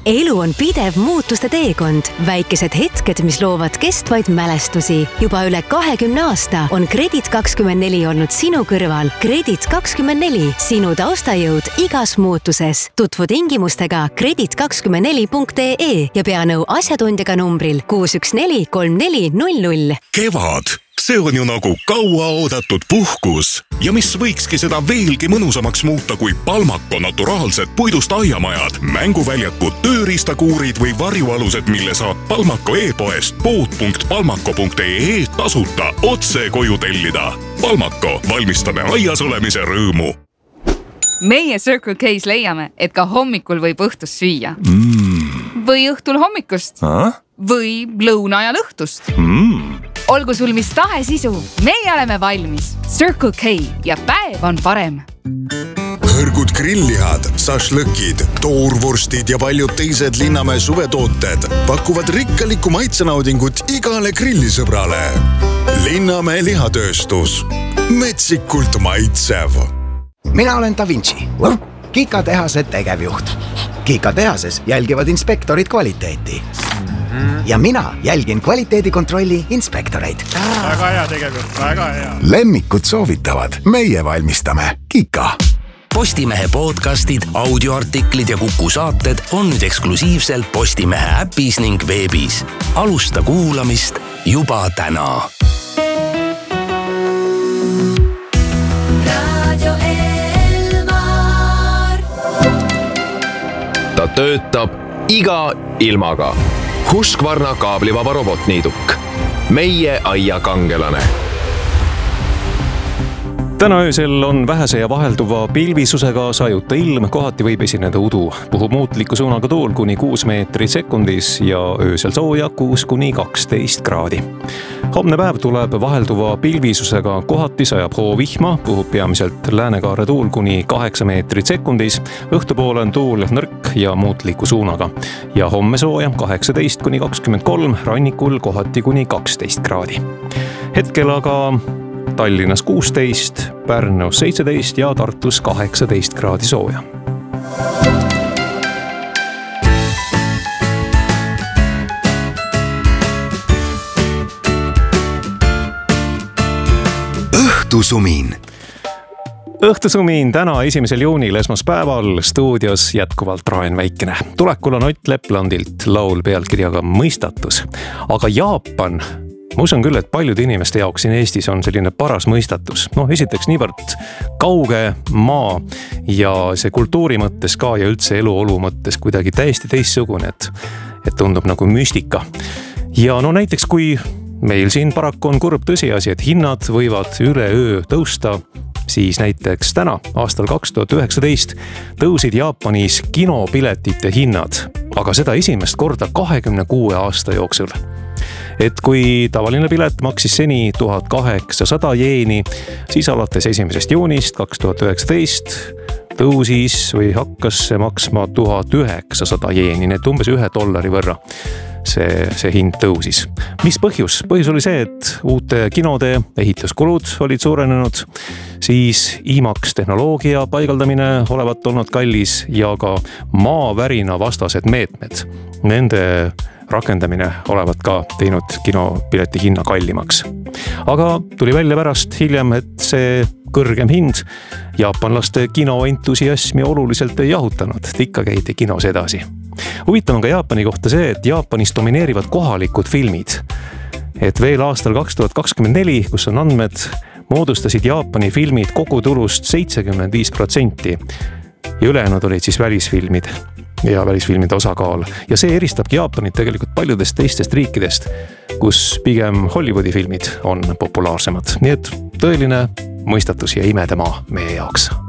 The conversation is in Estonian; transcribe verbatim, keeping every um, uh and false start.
elu on pidev muutuste teekond. Väikesed hetked, mis loovad kestvaid mälestusi. Juba üle kahekümne aasta on Kredit kakskümmend neli olnud sinu kõrval. Kredit kakskümmend neli, sinu taustajõud igas muutuses. Tutvu tingimustega kredit kakskümmend neli punkt ee ja pea nõu asjatundjaga numbril kuus üks neli kolm neli null null. Kevad. See on ju nagu kaua oodatud puhkus. Ja mis võikski seda veelgi mõnusamaks muuta kui Palmako naturaalsed puidust aiamajad, mänguväljakud, tööriistakuurid või varjualused, mille saab Palmako e-poest pood punkt palmako punkt ee tasuta otse koju tellida. Palmako, valmistame aias olemise rõõmu. Meie Circle K's leiame, et ka hommikul võib õhtust süüa. Mm. Või õhtul hommikust. Ah? Või lõuna ajal õhtust. Mm. Olgu sul mis tahe sisu, meie oleme valmis. Circle K ja päev on parem. Hõrgud grillihad, sašlõkid, toorvorstid ja paljud teised Linnamäe suvetooted pakuvad rikkaliku maitsenaudingut igale grillisõbrale. Linnamäe lihatööstus. Metsikult maitsev. Mina olen Da Vinci, Kika tehase tegevjuht. Kika tehases jälgivad inspektorid kvaliteeti. Ja mina jälgin kvaliteedikontrolli inspektoreid. Väga hea tegevjuht, väga hea. Lemmikud soovitavad, meie valmistame Kika. Postimehe podcastid, audioartiklid ja Kuku saated on nüüd eksklusiivselt Postimehe äpis ning veebis. Alusta kuulamist juba täna. Ta töötab iga ilmaga. Husqvarna kaablivaba robotniiduk. Meie aia kangelane. Täna öösel on vähese ja vahelduva pilvisusega sajuta ilm, kohati võib esineda udu. Puhub muutliku suunaga tuul kuni kuus meetrit sekundis ja öösel sooja kuus kuni kaksteist kraadi. Homne päev tuleb vahelduva pilvisusega, kohati sajab hoovihma, puhub peamiselt läänekaare tuul kuni kaheksa meetrit sekundis, õhtupoole on tuul nõrk ja muutliku suunaga. Ja homme sooja kaheksateist kuni kakskümmend kolm, rannikul kohati kuni kaksteist kraadi. Hetkel aga Tallinnas kuusteist, Pärnus seitseteist ja Tartus kaheksateist kraadi sooja. Õhtusumin. Õhtusumin täna esimesel juunil esmaspäeval stuudios jätkuvalt Raen Väikene. Tulekul on Ott Leplandilt laul pealkirjaga Mõistatus. Aga Jaapan, ma usun küll, et paljude inimeste jaoks siin Eestis on selline paras mõistatus. No esiteks niivõrd kauge maa ja see kultuuri mõttes ka ja üldse eluolu mõttes kuidagi täiesti teistsugune, et, et tundub nagu müstika. Ja no näiteks kui meil siin paraku on kurb tõsiasi, et hinnad võivad üle öö tõusta, siis näiteks täna, aastal kaks tuhat üheksateist, tõusid Jaapanis kinopiletite hinnad, aga seda esimest korda kahekümne kuue aasta jooksul. Et kui tavaline pilet maksis seni tuhat kaheksasada jeeni, siis alates esimesest juunist kaks tuhat üheksateist tõusis või hakkas see maksma tuhat üheksasada jeeni, nii et umbes ühe dollari võrra see, see hind tõusis. Mis põhjus? Põhjus oli see, et uute kinode ehituskulud olid suurenenud, siis IMAX tehnoloogia paigaldamine olevat olnud kallis ja ka maavärina vastased meetmed. Nende rakendamine olevat ka teinud kinopileti hinna kallimaks. Aga tuli välja pärast hiljem, et see kõrgem hind jaapanlaste kinoentusiasmi oluliselt ei jahutanud, et ikka käidi kinos edasi. Huvitav on ka Jaapani kohta see, et Jaapanis domineerivad kohalikud filmid. Et veel aastal kaks tuhat kakskümmend neli, kus on andmed, moodustasid Jaapani filmid kogutulust seitsekümmend viis protsenti ja ülejäänud olid siis välisfilmid ja välisfilmide osakaal. Ja see eristabki Jaapanit tegelikult paljudest teistest riikidest, kus pigem Hollywoodi filmid on populaarsemad. Nii et tõeline mõistatus ja imedemaa meie jaoks.